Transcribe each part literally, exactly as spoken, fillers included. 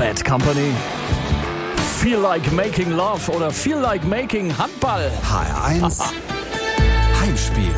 Bad Company. Feel like making love oder feel like making Handball. H R eins Heimspiel.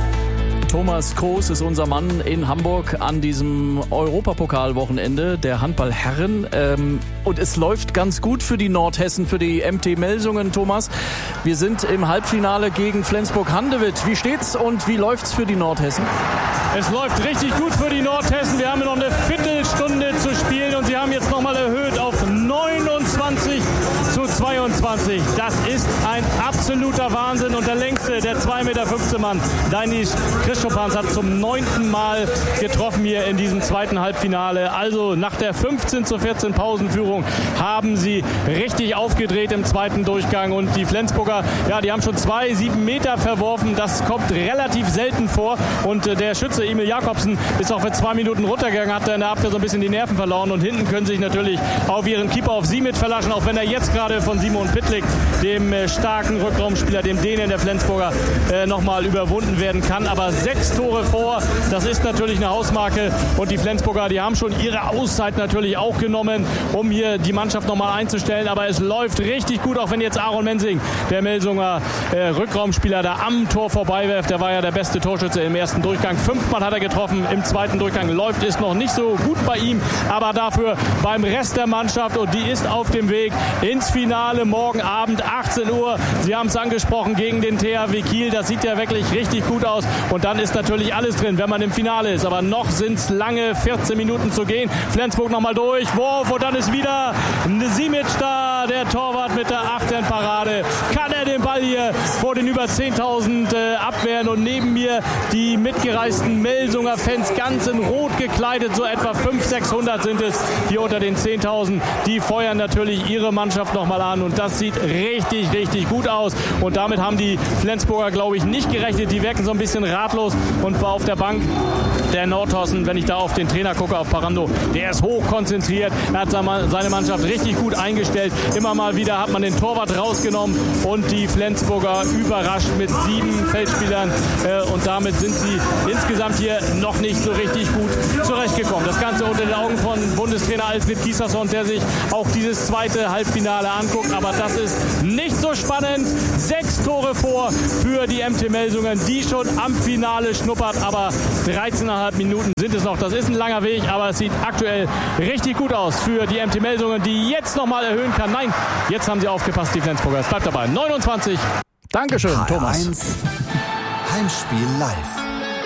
Thomas Kroos ist unser Mann in Hamburg an diesem Europapokalwochenende der Handballherren. Ähm, und es läuft ganz gut für die Nordhessen, für die M T Melsungen, Thomas. Wir sind im Halbfinale gegen Flensburg-Handewitt. Wie steht's und wie läuft's für die Nordhessen? Es läuft richtig gut für die Nordhessen. Wir haben noch eine Viertelstunde zu spielen und sie haben jetzt nochmal erhöht auf neunundzwanzig zu zweiundzwanzig. Das ist ein absoluter Wahnsinn. Und der längste, der zwei Meter fünfzehn Mann, Dainis Christopans, hat zum neunten Mal getroffen hier in diesem zweiten Halbfinale. Also nach der fünfzehn zu vierzehn Pausenführung haben sie richtig aufgedreht im zweiten Durchgang. Und die Flensburger, ja, die haben schon zwei sieben Meter verworfen. Das kommt relativ selten vor. Und äh, der Schütze Emil Jakobsen ist auch für zwei Minuten runtergegangen, hat in der Abwehr so ein bisschen die Nerven verloren. Und hinten können sich natürlich auf ihren Keeper auf Simit verlassen, auch wenn er jetzt gerade von Simon Pitlick, dem äh, starken Rückraumspieler, dem Dänen der Flensburger, äh, nochmal überwunden werden kann. Aber sechs Tore vor, das ist natürlich eine Hausmarke. Und die Flensburger, die haben schon ihre Auszeit natürlich auch genommen, um hier die Mannschaft nochmal einzustellen. Aber es läuft richtig gut, auch wenn jetzt Aaron Mensing, der Melsunger äh, Rückraumspieler, da am Tor vorbeiwerft. Der war ja der beste Torschütze im ersten Durchgang. Fünfmal hat er getroffen, im zweiten Durchgang läuft es noch nicht so gut bei ihm, aber dafür beim Rest der Mannschaft, und die ist auf dem Weg ins Finale morgen Abend achtzehn Uhr. Sie haben es angesprochen, gegen den T H W Kiel. Das sieht ja wirklich richtig gut aus und dann ist natürlich alles drin, wenn man im Finale ist. Aber noch sind es lange vierzehn Minuten zu gehen. Flensburg nochmal durch, Wurf und dann ist wieder Simic da, der Torwart mit der achten Parade. Kann er den Ball hier vor den über zehntausend äh, abwehren, und neben mir die mitgereisten Melsunger Fans, ganz in Rot gekleidet, so etwa fünfhundert, sechshundert sind es hier unter den zehntausend. Die feuern natürlich ihre Mannschaft nochmal an und das sieht richtig, richtig gut aus. Und damit haben die Flensburger, glaube ich, nicht gerechnet. Die wirken so ein bisschen ratlos und auf der Bank der Nordhessen, wenn ich da auf den Trainer gucke, auf Parando, der ist hoch konzentriert. Er hat seine Mannschaft richtig gut eingestellt. Immer mal wieder hat man den Torwart rausgenommen und die Flensburger überrascht mit sieben Feldspielern. Und damit sind sie insgesamt hier noch nicht so richtig gut zurechtgekommen. Das Ganze unter den Augen von Bundestrainer Alfred Gislason, der sich auch dieses zweite Halbfinale anguckt. Aber das ist nicht so spannend. Sechs Tore vor für die M T Melsungen, die schon am Finale schnuppert. Aber dreizehn Komma fünf Minuten sind es noch. Das ist ein langer Weg, aber es sieht aktuell richtig gut aus für die M T Melsungen, die jetzt nochmal erhöhen kann. Nein, jetzt haben sie aufgepasst, die Flensburger. Es bleibt dabei. neunundzwanzig. Dankeschön, Thomas. H R eins Heimspiel live.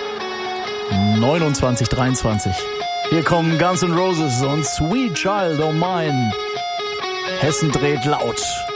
neunundzwanzig dreiundzwanzig. Hier kommen Guns N' Roses und Sweet Child O' Mine. Hessen dreht laut.